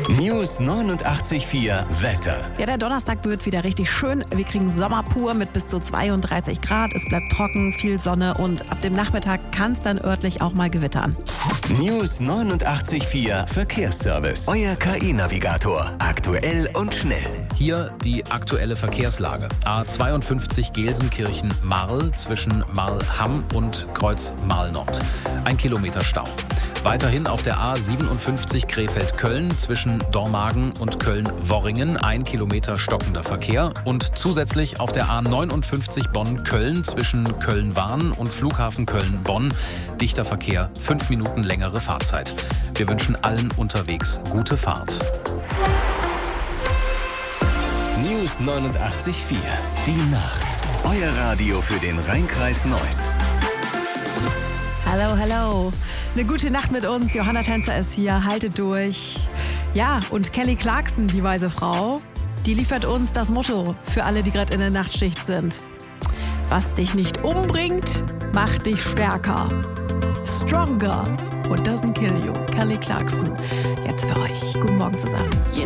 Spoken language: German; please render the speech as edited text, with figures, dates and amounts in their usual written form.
News 89.4 Wetter. Ja, der Donnerstag wird wieder richtig schön. Wir kriegen Sommer pur mit bis zu 32 Grad. Es bleibt trocken, viel Sonne und ab dem Nachmittag kann es dann örtlich auch mal gewittern. News 89.4 Verkehrsservice. Euer KI-Navigator. Aktuell und schnell. Hier die aktuelle Verkehrslage. A52 Gelsenkirchen-Marl zwischen Marl-Hamm und Kreuz Marl-Nord. 1 Kilometer Stau. Weiterhin auf der A57 Krefeld-Köln zwischen Dormagen und Köln-Worringen 1 Kilometer stockender Verkehr und zusätzlich auf der A59 Bonn-Köln zwischen Köln-Wahn und Flughafen Köln-Bonn dichter Verkehr, 5 Minuten längere Fahrzeit. Wir wünschen allen unterwegs gute Fahrt. News 89.4 Die Nacht. Euer Radio für den Rhein-Kreis Neuss. Hallo, hallo. Eine gute Nacht mit uns. Johanna Tänzer ist hier. Haltet durch. Ja, und Kelly Clarkson, die weise Frau, die liefert uns das Motto für alle, die gerade in der Nachtschicht sind. Was dich nicht umbringt, macht dich stärker. Stronger. What doesn't kill you. Kelly Clarkson. Jetzt für euch. Guten Morgen zusammen.